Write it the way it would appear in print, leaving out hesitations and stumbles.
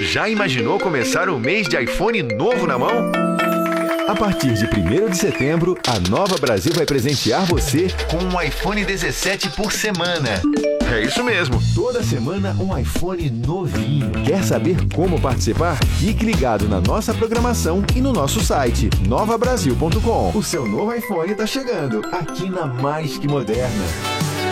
Já imaginou começar o mês de iPhone novo na mão? A partir de 1º de setembro, a Nova Brasil vai presentear você com um iPhone 17 por semana. É isso mesmo, toda semana um iPhone novinho. Quer saber como participar? Fique ligado na nossa programação e no nosso site novabrasil.com. O seu novo iPhone está chegando, aqui na Mais Que Moderna.